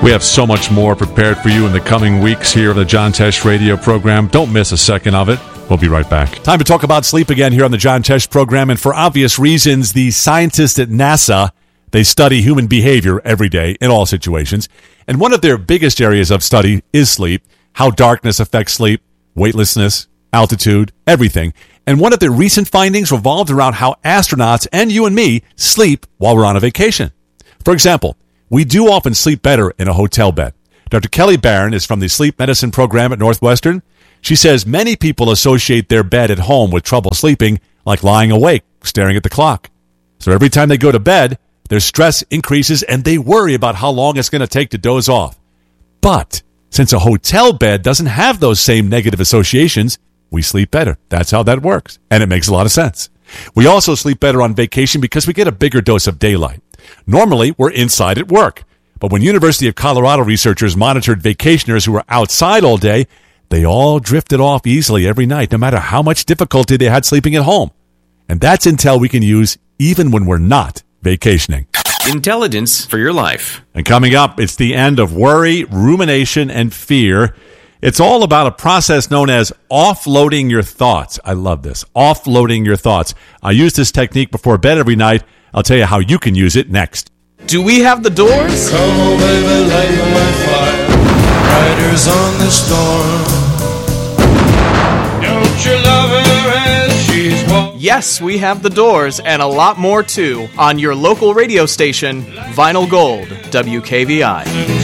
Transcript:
We have so much more prepared for you in the coming weeks here on the John Tesh radio program. Don't miss a second of it. We'll be right back. Time to talk about sleep again here on the John Tesh program. And for obvious reasons, the scientists at NASA, they study human behavior every day in all situations. And one of their biggest areas of study is sleep, how darkness affects sleep, weightlessness, altitude, everything. And one of their recent findings revolved around how astronauts and you and me sleep while we're on a vacation. For example, we do often sleep better in a hotel bed. Dr. Kelly Barron is from the sleep medicine program at Northwestern. She says many people associate their bed at home with trouble sleeping, like lying awake, staring at the clock. So every time they go to bed, their stress increases and they worry about how long it's going to take to doze off. But since a hotel bed doesn't have those same negative associations, we sleep better. That's how that works. And it makes a lot of sense. We also sleep better on vacation because we get a bigger dose of daylight. Normally, we're inside at work. But when University of Colorado researchers monitored vacationers who were outside all day, they all drifted off easily every night, no matter how much difficulty they had sleeping at home. And that's intel we can use even when we're not vacationing. Intelligence for your life. And coming up, it's the end of worry, rumination, and fear. It's all about a process known as offloading your thoughts. I love this. Offloading your thoughts. I use this technique before bed every night. I'll tell you how you can use it next. Do we have the doors? Come on, baby, light my fire. Riders on the storm. Don't you love her as she's walking? Yes, we have the doors and a lot more too on your local radio station, Vinyl Gold, WKVI.